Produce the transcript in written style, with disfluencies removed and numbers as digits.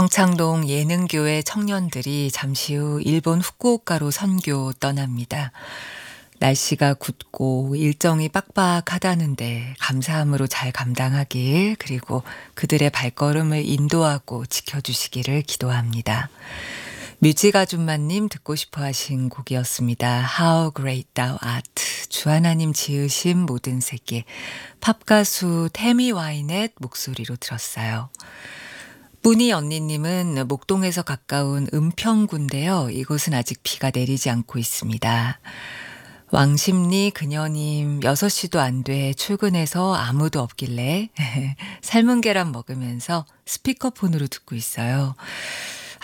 평창동 예능교회 청년들이 잠시 후 일본 후쿠오카로 선교 떠납니다. 날씨가 굳고 일정이 빡빡하다는데 감사함으로 잘 감당하길, 그리고 그들의 발걸음을 인도하고 지켜주시기를 기도합니다. 뮤직 아줌마님 듣고 싶어 하신 곡이었습니다. How Great Thou Art. 주 하나님 지으신 모든 세계. 팝가수 태미 와이넷 목소리로 들었어요. 뿌니 언니님은 목동에서 가까운 은평구인데요. 이곳은 아직 비가 내리지 않고 있습니다. 왕십리 그녀님, 6시도 안 돼 출근해서 아무도 없길래 삶은 계란 먹으면서 스피커폰으로 듣고 있어요.